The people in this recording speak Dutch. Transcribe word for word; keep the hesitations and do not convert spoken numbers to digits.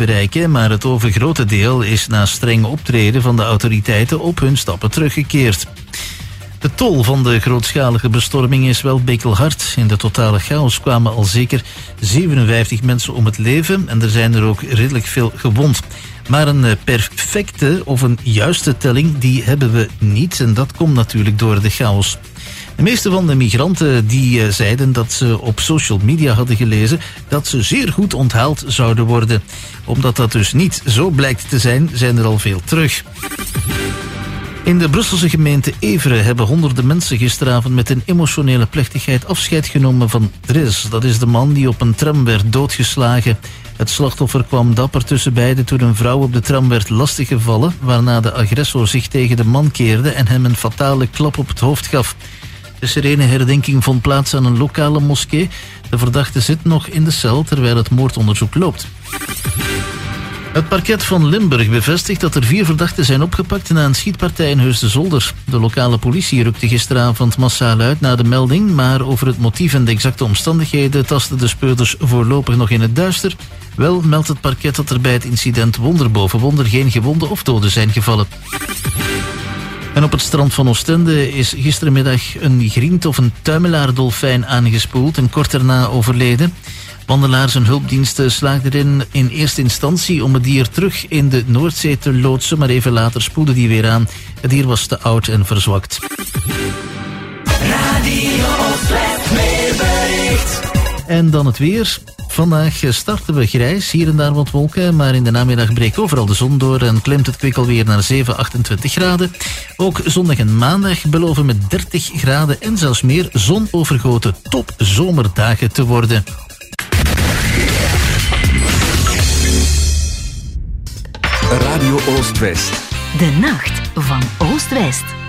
bereiken, maar het overgrote deel is na streng optreden van de autoriteiten op hun stappen teruggekeerd. De tol van de grootschalige bestorming is wel bekelhard. In de totale chaos kwamen al zeker zevenenvijftig mensen om het leven en er zijn er ook redelijk veel gewond. Maar een perfecte of een juiste telling, die hebben we niet en dat komt natuurlijk door de chaos. De meeste van de migranten die zeiden dat ze op social media hadden gelezen dat ze zeer goed onthaald zouden worden. Omdat dat dus niet zo blijkt te zijn, zijn er al veel terug. In de Brusselse gemeente Evere hebben honderden mensen gisteravond met een emotionele plechtigheid afscheid genomen van Dres. Dat is de man die op een tram werd doodgeslagen. Het slachtoffer kwam dapper tussen beiden toen een vrouw op de tram werd lastiggevallen, waarna de agressor zich tegen de man keerde en hem een fatale klap op het hoofd gaf. De sireneherdenking vond plaats aan een lokale moskee. De verdachte zit nog in de cel terwijl het moordonderzoek loopt. Het parket van Limburg bevestigt dat er vier verdachten zijn opgepakt na een schietpartij in Heusden-Zolder. De lokale politie rukte gisteravond massaal uit na de melding, maar over het motief en de exacte omstandigheden tasten de speurders voorlopig nog in het duister. Wel meldt het parket dat er bij het incident wonder boven wonder geen gewonden of doden zijn gevallen. En op het strand van Oostende is gistermiddag een griend of een tuimelaardolfijn aangespoeld en kort daarna overleden. Wandelaars en hulpdiensten slaagden erin in eerste instantie om het dier terug in de Noordzee te loodsen, maar even later spoelde die weer aan. Het dier was te oud en verzwakt. Radio Oostwest weerbericht. En dan het weer. Vandaag starten we grijs, hier en daar wat wolken, maar in de namiddag breekt overal de zon door en klimt het kwik alweer naar zeven, achtentwintig graden. Ook zondag en maandag beloven met dertig graden en zelfs meer zonovergoten topzomerdagen te worden. Radio Oost-West. De nacht van Oost-West.